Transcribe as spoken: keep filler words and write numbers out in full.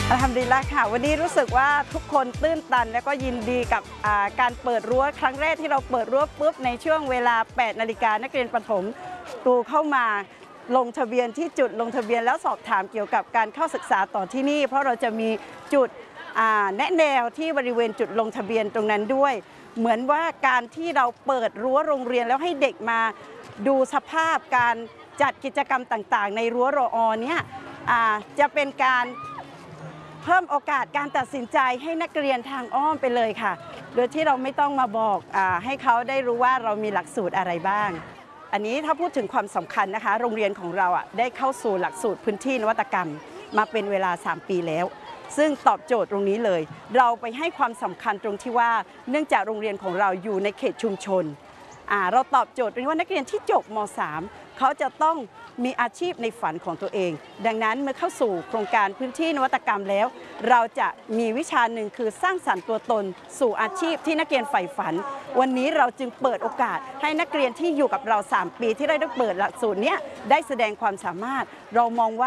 อัลฮัมดุลิลละห์ค่ะวันนี้รู้สึกว่าทุกคนตื้นตันและก็ยินดีกับการเปิดรั้วครั้งแรกที่เราเปิดรั้วปุ๊บในช่วงเวลาแปดนาฬิกานักเรียนประถมตูเข้ามาลงทะเบียนที่จุดลงทะเบียนแล้วสอบถามเกี่ยวกับการเข้าศึกษาต่อที่นี่เพราะเราจะมีจุดแนะแนวที่บริเวณจุดลงทะเบียนตรงนั้นด้วยเหมือนว่าการที่เราเปิดรั้วโรงเรียนแล้วให้เด็กมาดูสภาพการจัดกิจกรรมต่างๆในรั้วรอเนี่ยจะเป็นการเพิ่มโอกาสการตัดสินใจให้นักเรียนทางอ้อมไปเลยค่ะโดยที่เราไม่ต้องมาบอกอ่าให้เขาได้รู้ว่าเรามีหลักสูตรอะไรบ้างอันนี้ถ้าพูดถึงความสำคัญนะคะโรงเรียนของเราอ่ะได้เข้าสู่หลักสูตรพื้นที่นวัตกรรมมาเป็นเวลาสามปีแล้วซึ่งตอบโจทย์ตรงนี้เลยเราไปให้ความสำคัญตรงที่ว่าเนื่องจากโรงเรียนของเราอยู่ในเขตชุมชนอ่าเราตอบโจทย์ตรงที่ว่านักเรียนที่จบม สาม เขาจะต้องมีอาชีพในฝันของตัวเองดังนั้นเมื่อเข้าสู่โครงการพื้นที่นวัตกรรมแล้วเราจะมีวิชาหนึ่งคือสร้างสรรค์ตัวตนสู่อาชีพที่นักเรียนใฝ่ฝันวันนี้เราจึงเปิดโอกาสให้นักเรียนที่อยู่กับเราสามปีที่ได้ได้เปิดหลักสูตรนี้ได้แสดงความสามารถเรามองว่า